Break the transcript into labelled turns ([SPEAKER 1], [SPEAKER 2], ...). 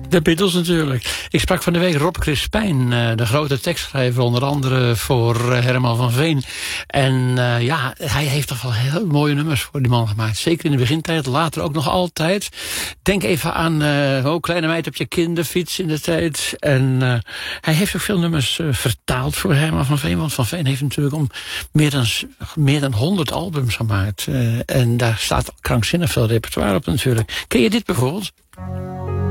[SPEAKER 1] De Beatles natuurlijk. Ik sprak van de week Rob Crispijn, de grote tekstschrijver, onder andere voor Herman van Veen. En hij heeft toch wel heel mooie nummers voor die man gemaakt. Zeker in de begintijd, later ook nog altijd. Denk even aan Kleine meid op je kinderfiets in de tijd. En hij heeft ook veel nummers vertaald voor Herman van Veen. Want Van Veen heeft natuurlijk meer dan 100 albums gemaakt. En daar staat krankzinnig veel repertoire op natuurlijk. Ken je dit bijvoorbeeld?